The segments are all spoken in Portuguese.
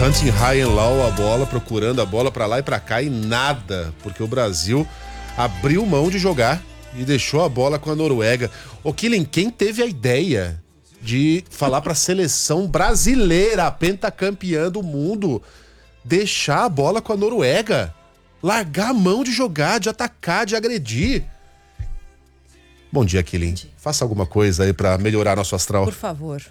hunting high and low a bola, procurando a bola pra lá e pra cá e nada, porque o Brasil abriu mão de jogar e deixou a bola com a Noruega. Ô Killen, quem teve a ideia de falar pra seleção brasileira, pentacampeã do mundo, deixar a bola com a Noruega? Largar a mão de jogar, de atacar, de agredir? Bom dia, Killen. Faça alguma coisa aí pra melhorar nosso astral. Por favor.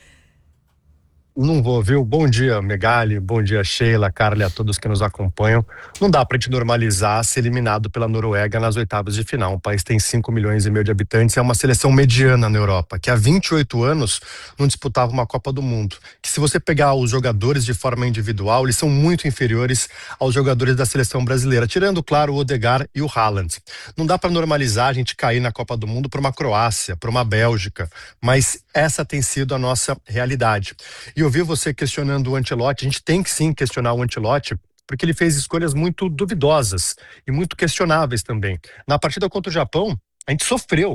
Não vou, viu? Bom dia, Megali, bom dia, Sheila, Carla e a todos que nos acompanham. Não dá pra gente normalizar ser eliminado pela Noruega nas oitavas de final. Um país que tem 5,5 milhões de habitantes, é uma seleção mediana na Europa, que há 28 anos não disputava uma Copa do Mundo. Que se você pegar os jogadores de forma individual, eles são muito inferiores aos jogadores da seleção brasileira, tirando, claro, o Odegaard e o Haaland. Não dá pra normalizar a gente cair na Copa do Mundo por uma Croácia, por uma Bélgica, mas essa tem sido a nossa realidade. E eu vi você questionando o Ancelotti. A gente tem que sim questionar o Ancelotti, porque ele fez escolhas muito duvidosas e muito questionáveis também. Na partida contra o Japão, a gente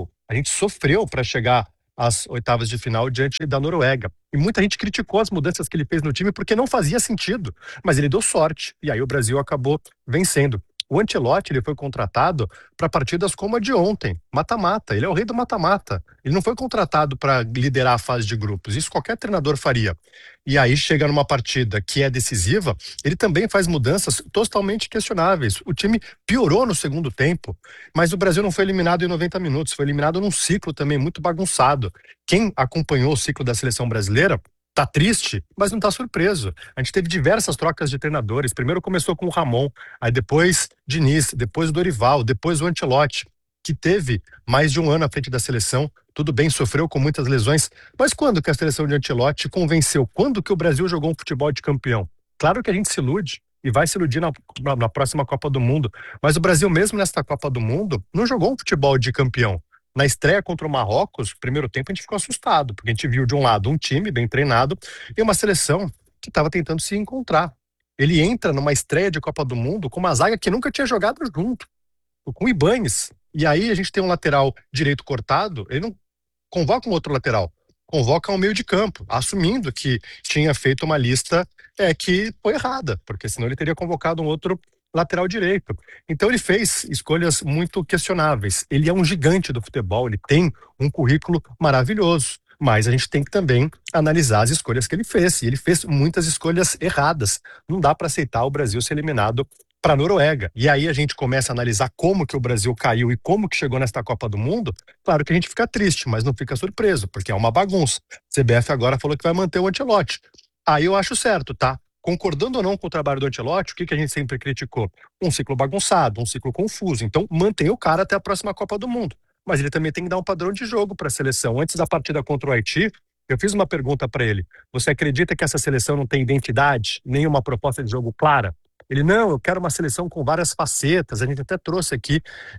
sofreu para chegar às oitavas de final diante da Noruega. E muita gente criticou as mudanças que ele fez no time porque não fazia sentido, mas ele deu sorte e aí o Brasil acabou vencendo. O Ancelotti, ele foi contratado para partidas como a de ontem, mata-mata. Ele é o rei do mata-mata. Ele não foi contratado para liderar a fase de grupos. Isso qualquer treinador faria. E aí chega numa partida que é decisiva, ele também faz mudanças totalmente questionáveis. O time piorou no segundo tempo, mas o Brasil não foi eliminado em 90 minutos, foi eliminado num ciclo também muito bagunçado. Quem acompanhou o ciclo da seleção brasileira tá triste, mas não tá surpreso. A gente teve diversas trocas de treinadores. Primeiro começou com o Ramon, aí depois Diniz, depois o Dorival, depois o Ancelotti, que teve mais de um ano à frente da seleção. Tudo bem, sofreu com muitas lesões, mas quando que a seleção de Ancelotti convenceu? Quando que o Brasil jogou um futebol de campeão? Claro que a gente se ilude e vai se iludir na próxima Copa do Mundo, mas o Brasil mesmo nesta Copa do Mundo não jogou um futebol de campeão. Na estreia contra o Marrocos, primeiro tempo a gente ficou assustado, porque a gente viu de um lado um time bem treinado e uma seleção que estava tentando se encontrar. Ele entra numa estreia de Copa do Mundo com uma zaga que nunca tinha jogado junto, com o Ibañez. E aí a gente tem um lateral direito cortado, ele não convoca um outro lateral, convoca um meio de campo, assumindo que tinha feito uma lista que foi errada, porque senão ele teria convocado um outro lateral direito. Então ele fez escolhas muito questionáveis. Ele é um gigante do futebol, ele tem um currículo maravilhoso, mas a gente tem que também analisar as escolhas que ele fez, e ele fez muitas escolhas erradas. Não dá para aceitar o Brasil ser eliminado para a Noruega. E aí a gente começa a analisar como que o Brasil caiu e como que chegou nesta Copa do Mundo. Claro que a gente fica triste, mas não fica surpreso, porque é uma bagunça. A CBF agora falou que vai manter o Ancelotti. Aí eu acho certo, tá? Concordando ou não com o trabalho do Ancelotti, o que a gente sempre criticou? Um ciclo bagunçado, um ciclo confuso. Então, mantém o cara até a próxima Copa do Mundo. Mas ele também tem que dar um padrão de jogo para a seleção. Antes da partida contra o Haiti, eu fiz uma pergunta para ele. Você acredita que essa seleção não tem identidade, nem uma proposta de jogo clara? Ele, não, eu quero uma seleção com várias facetas. A gente até trouxe aqui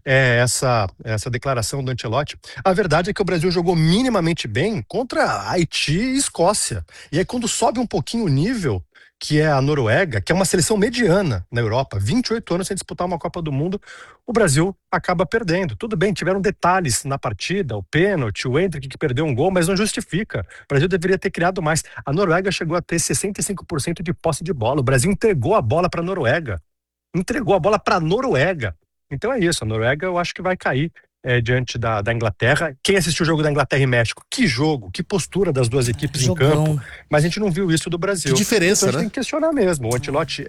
essa declaração do Ancelotti. A verdade é que o Brasil jogou minimamente bem contra Haiti e Escócia. E aí, quando sobe um pouquinho o nível, que é a Noruega, que é uma seleção mediana na Europa, 28 anos sem disputar uma Copa do Mundo, o Brasil acaba perdendo. Tudo bem, tiveram detalhes na partida, o pênalti, o Endrick que perdeu um gol, mas não justifica. O Brasil deveria ter criado mais. A Noruega chegou a ter 65% de posse de bola. O Brasil entregou a bola para a Noruega. Entregou a bola para a Noruega. Então é isso, a Noruega eu acho que vai cair diante da Inglaterra. Quem assistiu o jogo da Inglaterra e México? Que jogo, que postura das duas equipes em campo. Mas a gente não viu isso do Brasil. Que diferença, então a gente tem que questionar mesmo. O Ancelotti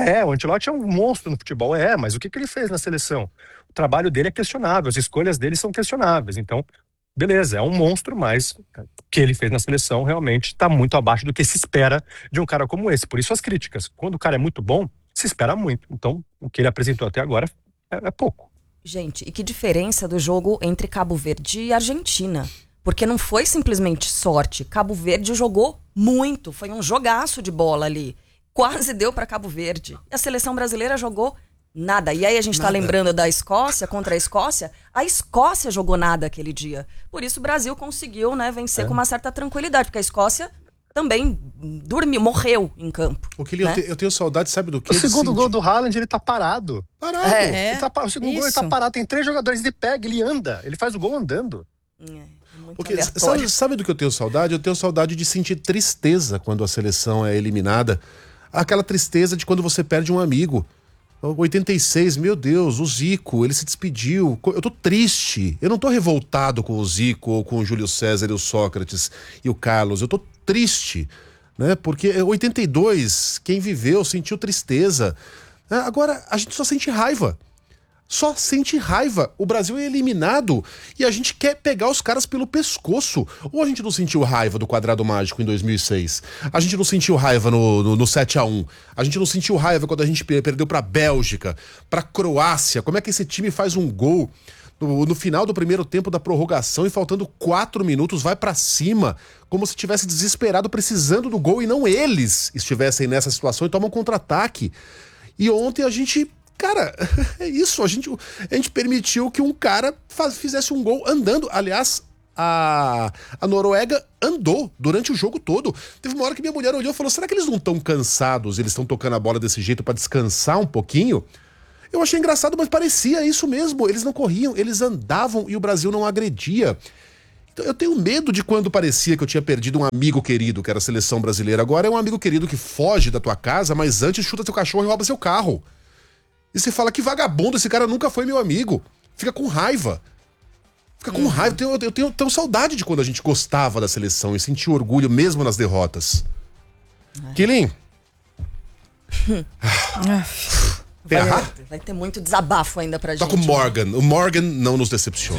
é um monstro no futebol, mas o que ele fez na seleção? O trabalho dele é questionável, as escolhas dele são questionáveis. Então, beleza, é um monstro, mas o que ele fez na seleção realmente está muito abaixo do que se espera de um cara como esse. Por isso as críticas. Quando o cara é muito bom, se espera muito. Então, o que ele apresentou até agora é pouco. Gente, e que diferença do jogo entre Cabo Verde e Argentina? Porque não foi simplesmente sorte. Cabo Verde jogou muito, foi um jogaço de bola ali. Quase deu para Cabo Verde. E a seleção brasileira jogou nada. E aí a gente tá lembrando da Escócia, contra a Escócia jogou nada aquele dia. Por isso o Brasil conseguiu, vencer com uma certa tranquilidade, porque a Escócia também dormiu, morreu em campo. O que eu tenho saudade, sabe do que? O segundo gol do Haaland, ele tá parado. Parado. O segundo gol, ele tá parado. Tem 3 jogadores, ele pega, ele anda. Ele faz o gol andando. Porque, sabe do que eu tenho saudade? Eu tenho saudade de sentir tristeza quando a seleção é eliminada. aquela tristeza de quando você perde um amigo. 86, meu Deus, o Zico, ele se despediu. Eu tô triste. Eu não tô revoltado com o Zico ou com o Júlio César e o Sócrates e o Carlos. Eu tô triste, né? Porque 82, quem viveu sentiu tristeza. Agora, a gente só sente raiva. Só sente raiva. O Brasil é eliminado e a gente quer pegar os caras pelo pescoço. Ou a gente não sentiu raiva do quadrado mágico em 2006? A gente não sentiu raiva no 7-1? A gente não sentiu raiva quando a gente perdeu pra Bélgica, pra Croácia? Como é que esse time faz um gol no final do primeiro tempo da prorrogação e faltando 4 minutos vai pra cima, como se tivesse desesperado precisando do gol e não eles estivessem nessa situação e tomam um contra-ataque? E ontem a gente... Cara, é isso, a gente permitiu que um cara fizesse um gol andando. Aliás, a Noruega andou durante o jogo todo. Teve uma hora que minha mulher olhou e falou, será que eles não estão cansados? Eles estão tocando a bola desse jeito pra descansar um pouquinho? Eu achei engraçado, mas parecia isso mesmo. Eles não corriam, eles andavam e o Brasil não agredia. Então, eu tenho medo de quando parecia que eu tinha perdido um amigo querido, que era a seleção brasileira. Agora é um amigo querido que foge da tua casa, mas antes chuta teu cachorro e rouba seu carro. E você fala, que vagabundo, esse cara nunca foi meu amigo. Fica com raiva. Fica com raiva. Eu tenho saudade de quando a gente gostava da seleção e sentia orgulho mesmo nas derrotas. Quilin. Vai ter muito desabafo ainda pra gente. Toca o Morgan. O Morgan não nos decepciona.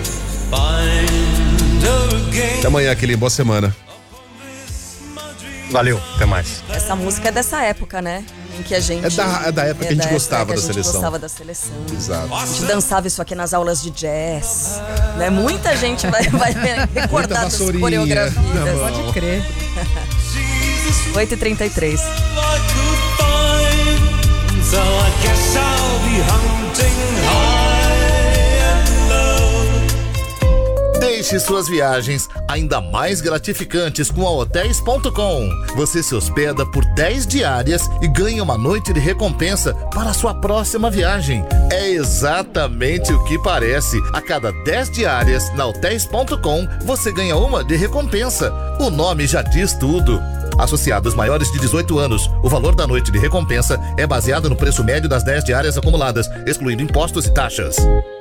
Até amanhã, Quilin. Boa semana. Valeu, até mais. Essa música é dessa época, né? Em que a gente... É da época que a gente gostava da seleção. Gostava da seleção. Exato. A gente dançava isso aqui nas aulas de jazz. Né? Muita gente vai recordar das coreografias. Pode crer. 8h33. Deixe suas viagens ainda mais gratificantes com a Hotels.com. Você se hospeda por 10 diárias e ganha uma noite de recompensa para a sua próxima viagem. É exatamente o que parece. A cada 10 diárias na Hotels.com, você ganha uma de recompensa. O nome já diz tudo. Associados maiores de 18 anos, o valor da noite de recompensa é baseado no preço médio das 10 diárias acumuladas, excluindo impostos e taxas.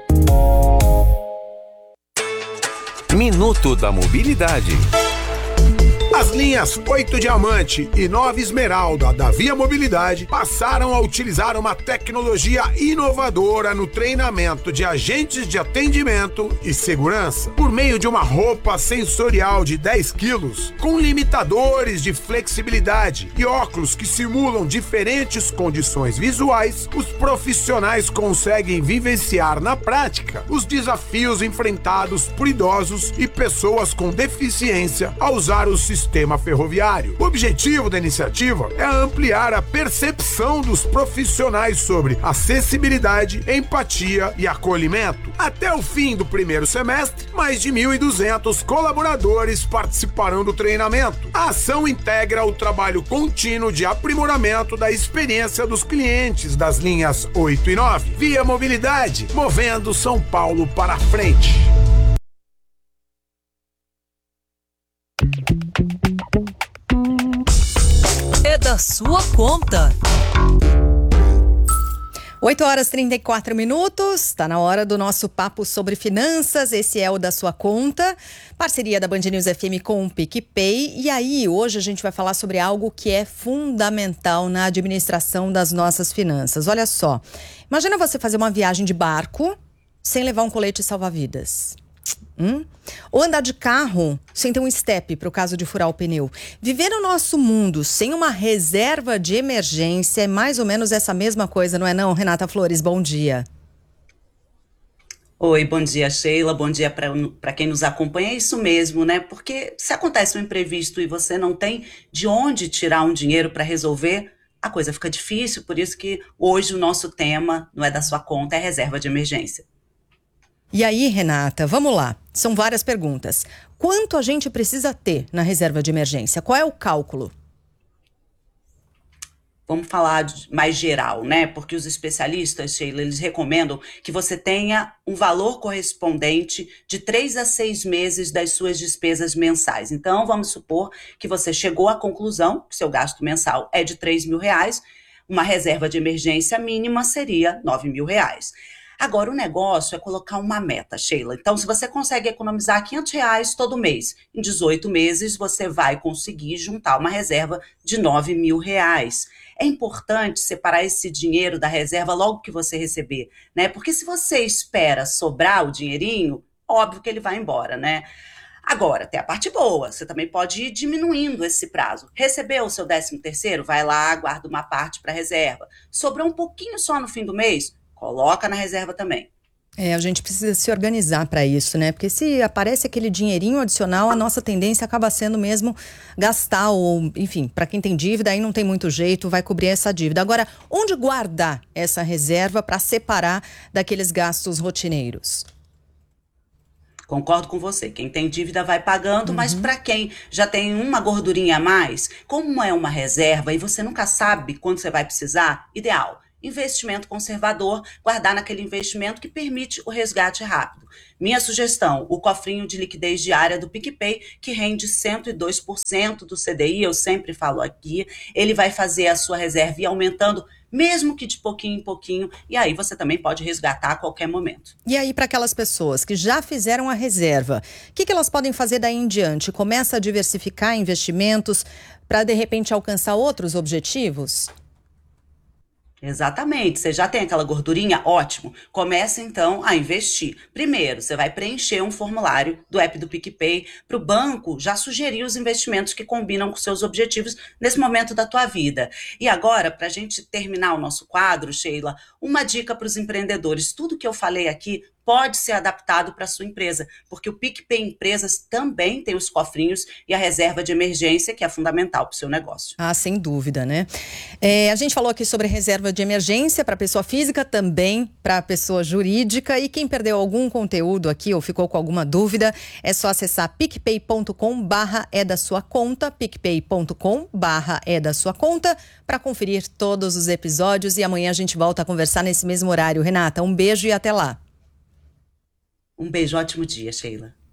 Minuto da Mobilidade. As linhas 8 Diamante e 9 Esmeralda da Via Mobilidade passaram a utilizar uma tecnologia inovadora no treinamento de agentes de atendimento e segurança por meio de uma roupa sensorial de 10 quilos com limitadores de flexibilidade e óculos que simulam diferentes condições visuais. Os profissionais conseguem vivenciar na prática os desafios enfrentados por idosos e pessoas com deficiência ao usar o sistema ferroviário. O objetivo da iniciativa é ampliar a percepção dos profissionais sobre acessibilidade, empatia e acolhimento. Até o fim do primeiro semestre, mais de 1.200 colaboradores participarão do treinamento. A ação integra o trabalho contínuo de aprimoramento da experiência dos clientes das linhas 8 e 9. Via Mobilidade, movendo São Paulo para frente. É da sua conta. 8h34, está na hora do nosso papo sobre finanças. Esse é o Da Sua Conta, parceria da Band News FM com o PicPay. E aí, hoje a gente vai falar sobre algo que é fundamental na administração das nossas finanças. Olha só, imagina você fazer uma viagem de barco sem levar um colete salva-vidas. Ou andar de carro sem ter um step para o caso de furar o pneu. Viver no nosso mundo sem uma reserva de emergência é mais ou menos essa mesma coisa, não é não, Renata Flores? Bom dia. Oi, bom dia, Sheila, bom dia para quem nos acompanha. É isso mesmo, né? Porque se acontece um imprevisto e você não tem de onde tirar um dinheiro para resolver, a coisa fica difícil. Por isso que hoje o nosso tema, não é da sua conta, é reserva de emergência. E aí, Renata, vamos lá. São várias perguntas. Quanto a gente precisa ter na reserva de emergência? Qual é o cálculo? vamos falar mais geral, né? Porque os especialistas, Sheila, eles recomendam que você tenha um valor correspondente de 3 a 6 meses das suas despesas mensais. Então, vamos supor que você chegou à conclusão que seu gasto mensal é de R$3.000, uma reserva de emergência mínima seria R$9.000. Agora, o negócio é colocar uma meta, Sheila. Então, se você consegue economizar R$500 todo mês, em 18 meses você vai conseguir juntar uma reserva de R$9.000. É importante separar esse dinheiro da reserva logo que você receber, né? Porque se você espera sobrar o dinheirinho, óbvio que ele vai embora, né? Agora, tem a parte boa, você também pode ir diminuindo esse prazo. Recebeu o seu 13º, vai lá, guarda uma parte para reserva. Sobrou um pouquinho só no fim do mês, coloca na reserva também. A gente precisa se organizar para isso, né? Porque se aparece aquele dinheirinho adicional, a nossa tendência acaba sendo mesmo gastar ou, enfim, para quem tem dívida, aí não tem muito jeito, vai cobrir essa dívida. Agora, onde guardar essa reserva para separar daqueles gastos rotineiros? Concordo com você, quem tem dívida vai pagando, mas para quem já tem uma gordurinha a mais, como é uma reserva e você nunca sabe quando você vai precisar, ideal. Investimento conservador, guardar naquele investimento que permite o resgate rápido. Minha sugestão, o cofrinho de liquidez diária do PicPay, que rende 102% do CDI, eu sempre falo aqui, ele vai fazer a sua reserva ir aumentando, mesmo que de pouquinho em pouquinho, e aí você também pode resgatar a qualquer momento. E aí, para aquelas pessoas que já fizeram a reserva, o que elas podem fazer daí em diante? Começa a diversificar investimentos para, de repente, alcançar outros objetivos? Exatamente, você já tem aquela gordurinha? Ótimo. Comece então a investir. Primeiro, você vai preencher um formulário do app do PicPay para o banco já sugerir os investimentos que combinam com seus objetivos nesse momento da tua vida. E agora, para a gente terminar o nosso quadro, Sheila, uma dica para os empreendedores. Tudo que eu falei aqui pode ser adaptado para a sua empresa, porque o PicPay Empresas também tem os cofrinhos e a reserva de emergência, que é fundamental para o seu negócio. Ah, sem dúvida, né? A gente falou aqui sobre reserva de emergência para pessoa física, também para pessoa jurídica. E quem perdeu algum conteúdo aqui ou ficou com alguma dúvida, é só acessar picpay.com/é-da-sua-conta, picpay.com/é-da-sua-conta, para conferir todos os episódios. E amanhã a gente volta a conversar nesse mesmo horário. Renata, um beijo e até lá. Um beijo, ótimo dia, Sheila.